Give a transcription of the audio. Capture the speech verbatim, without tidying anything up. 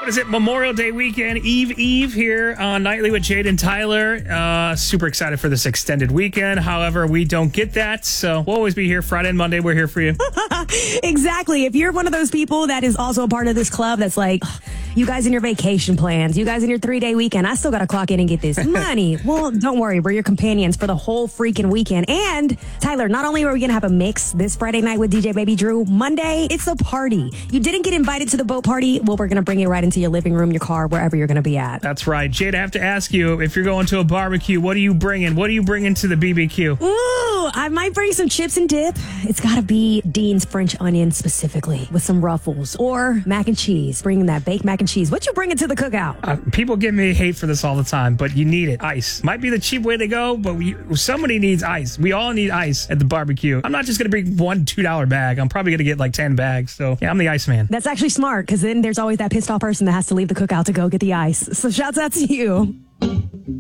What is it? Memorial Day weekend, Eve Eve here on Nightly with Jade and Tyler. Uh, super excited for this extended weekend. However, we don't get that, so we'll always be here. Friday and Monday, we're here for you. Exactly. If you're one of those people that is also a part of this club that's like, you guys in your vacation plans, you guys in your three-day weekend, I still got to clock in and get this money. Well, don't worry. We're your companions for the whole freaking weekend. And, Tyler, not only are we going to have a mix this Friday night with D J Baby Drew, Monday, it's a party. You didn't get invited to the boat party? Well, we're going to bring you right into your living room, your car, wherever you're going to be at. That's right. Jade, I have to ask you, if you're going to a barbecue, what are you bringing? What are you bringing to the B B Q? Ooh, I might bring some chips and dip. It's got to be Dean's French onion specifically with some ruffles or mac and cheese. Bringing that baked mac and cheese. What you bringing to the cookout? Uh, people give me hate for this all the time, but you need it. Ice. Might be the cheap way to go, but we, somebody needs ice. We all need ice at the barbecue. I'm not just going to bring one two dollar bag. I'm probably going to get like ten bags. So, yeah, I'm the ice man. That's actually smart because then there's always that pissed off person that has to leave the cookout to go get the ice. So shouts out to you.